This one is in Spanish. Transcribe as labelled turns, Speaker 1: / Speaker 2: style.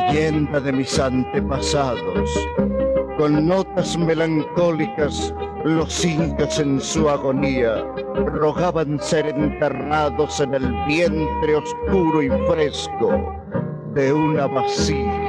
Speaker 1: leyenda de mis antepasados. Con notas melancólicas, los incas en su agonía rogaban ser enterrados en el vientre oscuro y fresco de una vasija.